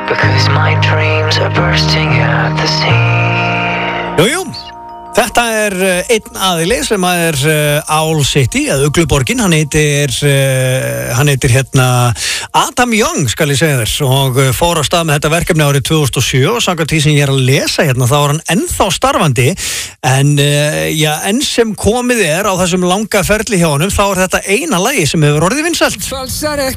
Because my dreams are bursting at the seams. Jú, þetta einn aðili sem Owl City, eða Ugluborgin, hann heitir Adam Young, skal ég segja þér, og fór á stað með þetta verkefni árið 2007 og samkvæmt því sem ég að lesa hérna, þá hann ennþá starfandi, en enn sem komið á þessum langa ferli hjá honum, þá þetta eina lagi sem hefur orðið vinsælt.